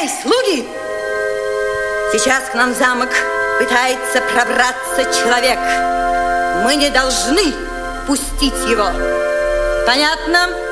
Эй, слуги! Сейчас к нам в замок пытается пробраться человек. Мы не должны пустить его. Понятно?